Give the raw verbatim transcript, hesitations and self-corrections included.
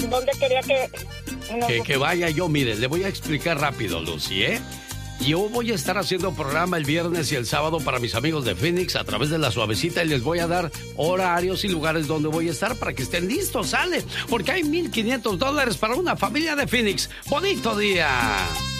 ¿dónde quería que...? No, que, que vaya yo, mire, le voy a explicar rápido, Lucy, ¿eh? Yo voy a estar haciendo programa el viernes y el sábado para mis amigos de Phoenix a través de La Suavecita y les voy a dar horarios y lugares donde voy a estar para que estén listos, ¿sale? Porque hay mil quinientos dólares para una familia de Phoenix. ¡Bonito día!